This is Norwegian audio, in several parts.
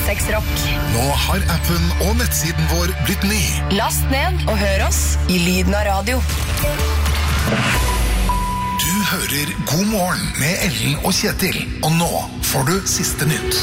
106 Rock. Nå har appen og nettsiden vår blitt ny. Last ned og hør oss i lyden av radio. Du hører God morgen med Ellen og Kjetil. Og nå får du siste nytt.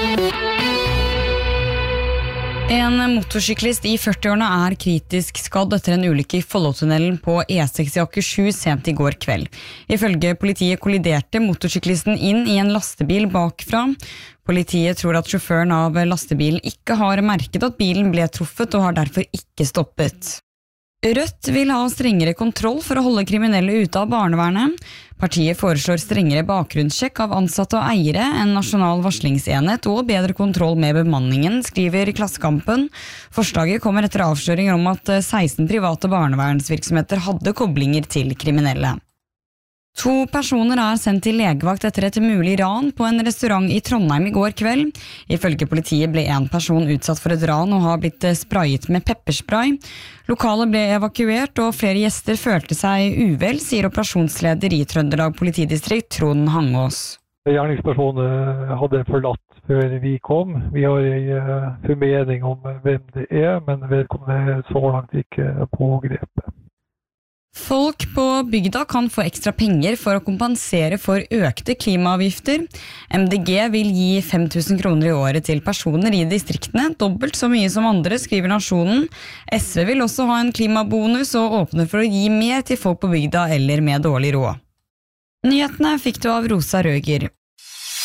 En motorsyklist i 40-årene er kritisk skadd etter en ulykke i Follotunnelen på E6 i Akershus sent i går kveld. Ifølge politiet kolliderte motorsyklisten inn i en lastebil bakfra. Politiet tror at sjåføren av lastebilen ikke har merket at bilen ble truffet og har derfor ikke stoppet. Rødt vil ha strengere kontroll for å holde kriminelle ute av barnevernet. Partiet foreslår strengere bakgrunnssjekk av ansatte og eiere, en nasjonal varslingsenhet og bedre kontroll med bemanningen, skriver Klassekampen. Forslaget kommer etter avsløringer om at 16 private barnevernsvirksomheter hadde koblinger til kriminelle. 2 personer er sendt til legevakt etter et mulig ran på en restaurant i Trondheim i går kveld. Ifølge politiet ble en person utsatt for et ran og har blitt sprayet med pepperspray. Lokalet ble evakuert og flere gjester følte seg uvel, sier operasjonsleder i Trøndelag politidistrikt Trond Hangås. Gjerningspersonen hadde forlatt før vi kom. Vi har en formening om hvem det er, men vedkommende så langt ikke pågrepet. Folk på bygda kan få ekstra penger for å kompensere for økte klimaavgifter. MDG vil gi 5 000 kroner i året til personer i distriktene, dobbelt så mye som andre, skriver Nasjonen. SV vil også ha en klimabonus og åpner for å gi mer til folk på bygda eller med dårlig råd. Nyhetene fikk du av Rosa Røger.